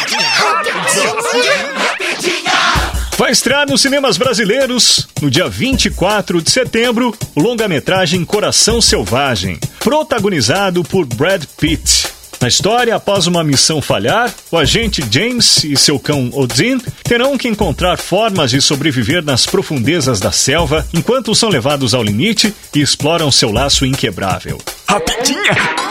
Vai estrear nos cinemas brasileiros, no dia 24 de setembro, o longa-metragem Coração Selvagem, protagonizado por Brad Pitt. Na história, após uma missão falhar, o agente James e seu cão Odin terão que encontrar formas de sobreviver nas profundezas da selva enquanto são levados ao limite e exploram seu laço inquebrável. Rapidinha!